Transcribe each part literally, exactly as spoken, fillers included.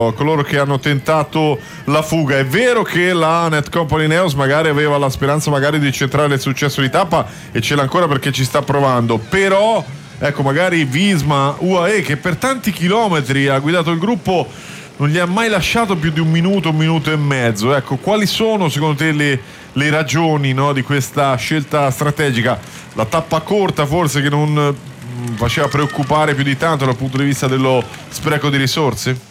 coloro che hanno tentato la fuga. È vero che la Netcompany Neos magari aveva la speranza magari di centrare il successo di tappa e ce l'ha ancora perché ci sta provando, però ecco magari Visma U A E, che per tanti chilometri ha guidato il gruppo, non gli ha mai lasciato più di un minuto, un minuto e mezzo. Ecco, quali sono secondo te le, le ragioni, no, di questa scelta strategica? La tappa corta forse che non mh, faceva preoccupare più di tanto dal punto di vista dello spreco di risorse?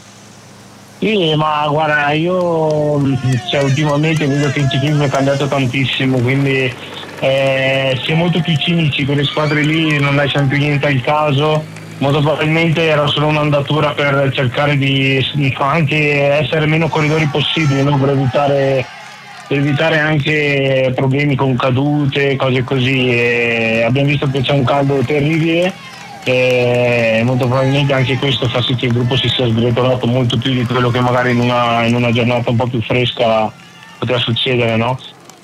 Sì, ma guarda, io cioè, ultimamente vedo che il ciclismo è cambiato tantissimo, quindi eh, si è molto più cinici, quelle squadre lì non lasciano più niente al caso. Molto probabilmente era solo un'andatura per cercare di, di anche essere meno corridori possibili, no? per, evitare, per evitare anche problemi con cadute, cose così. E abbiamo visto che c'è un caldo terribile e molto probabilmente anche questo fa sì che il gruppo si sia sgretolato molto più di quello che magari in una, in una giornata un po' più fresca poteva succedere, no?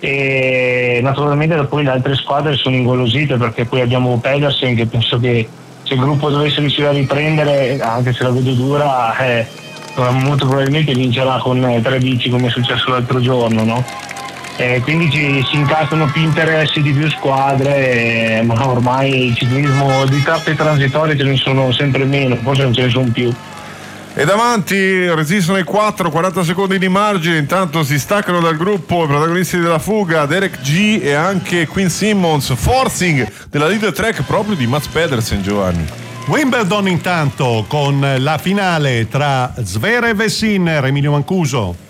E naturalmente poi le altre squadre sono ingolosite, perché poi abbiamo Pedersen, che penso che se il gruppo dovesse riuscire a riprendere, anche se la vedo dura, eh, molto probabilmente vincerà con tre bici come è successo l'altro giorno, no? Eh, quindi ci, si incastrano più interessi di più squadre, eh, ma ormai il ciclismo di tappe transitorie ce ne sono sempre meno, forse non ce ne sono più. E davanti resistono i quattro, quaranta secondi di margine, intanto si staccano dal gruppo i protagonisti della fuga, Derek G e anche Quinn Simmons, forcing della leader track proprio di Mats Pedersen, Giovanni. Wimbledon intanto con la finale tra Zverev e Sinner, Emilio Mancuso.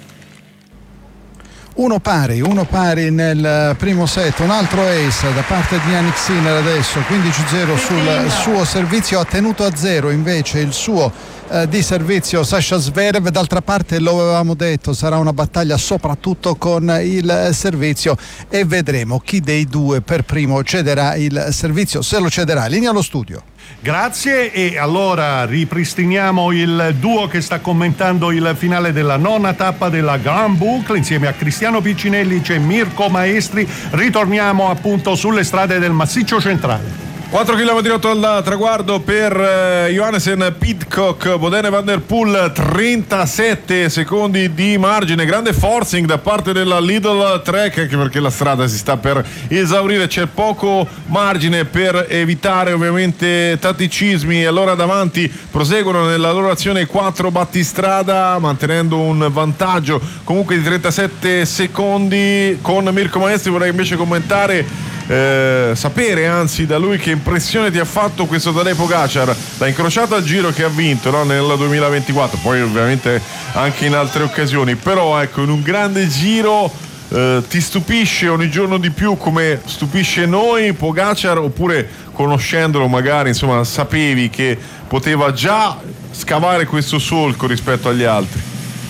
Uno pari, uno pari nel primo set, un altro ace da parte di Yannick Sinner adesso, quindici zero sul suo servizio, ha tenuto a zero invece il suo eh, di servizio Sasha Zverev. D'altra parte, lo avevamo detto, sarà una battaglia soprattutto con il servizio e vedremo chi dei due per primo cederà il servizio, se lo cederà. Linea allo studio. Grazie, e allora ripristiniamo il duo che sta commentando il finale della nona tappa della Grand Boucle. Insieme a Cristiano Piccinelli c'è Mirko Maestri. Ritorniamo appunto sulle strade del Massiccio Centrale. quattro chilometri al traguardo per eh, Johannesen, Pidcock, Bodene Van Der Poel, trentasette secondi di margine, grande forcing da parte della Lidl Trek, anche perché la strada si sta per esaurire, c'è poco margine per evitare ovviamente tatticismi. Allora davanti proseguono nella loro azione quattro battistrada, mantenendo un vantaggio comunque di trentasette secondi. Con Mirko Maestri vorrei invece commentare Eh, sapere anzi da lui che impressione ti ha fatto questo Tadej Pogačar, l'ha incrociato al Giro che ha vinto, no? nel duemilaventiquattro, poi ovviamente anche in altre occasioni, però ecco, in un grande Giro eh, ti stupisce ogni giorno di più come stupisce noi Pogačar, oppure conoscendolo magari insomma sapevi che poteva già scavare questo solco rispetto agli altri?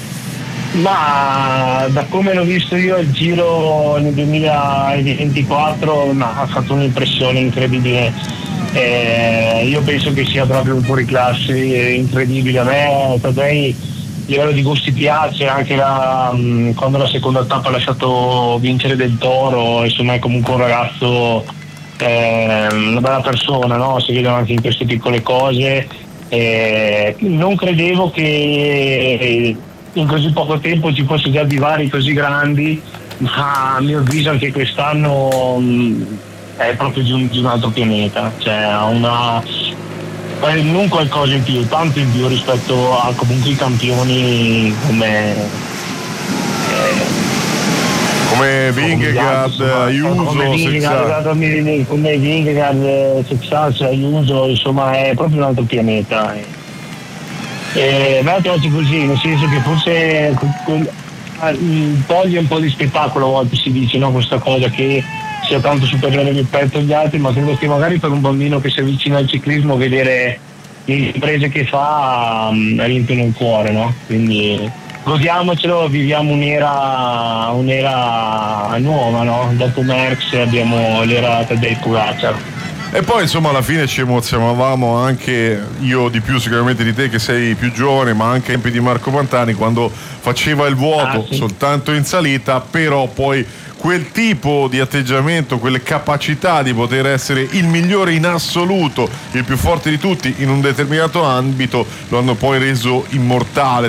Ma da come l'ho visto io il Giro nel duemilaventiquattro, ma ha fatto un'impressione incredibile. Eh, io penso che sia proprio un fuoriclasse incredibile. A me Tadej a livello di gusti piace, anche la, mh, quando la seconda tappa ha lasciato vincere Del Toro, insomma è comunque un ragazzo, eh, una bella persona, no? Si vedono anche in queste piccole cose. Eh, non credevo che in così poco tempo ci fosse già divari così grandi, ma a mio avviso anche quest'anno mh, è proprio di un, di un altro pianeta, cioè ha una non qualcosa in più, tanto in più rispetto a comunque i campioni come eh, come Vingegaard, Ayuso, come Vingegaard, come Vingegaard, Sexas, Ayuso, insomma è proprio un altro pianeta. Eh. Eh, a me piace così, nel senso che forse toglie un po' di spettacolo, a volte si dice, no, questa cosa che sia tanto superiore rispetto agli altri, ma credo che magari per un bambino che si avvicina al ciclismo vedere le imprese che fa um, riempiono il cuore, no? Quindi godiamocelo, viviamo un'era un'era nuova, no? Dopo Merckx abbiamo l'era Tadej Pogačar. E poi insomma alla fine ci emozionavamo anche, io di più sicuramente di te che sei più giovane, ma anche ai tempi di Marco Pantani, quando faceva il vuoto ah, sì. soltanto in salita, però poi quel tipo di atteggiamento, quelle capacità di poter essere il migliore in assoluto, il più forte di tutti in un determinato ambito, lo hanno poi reso immortale.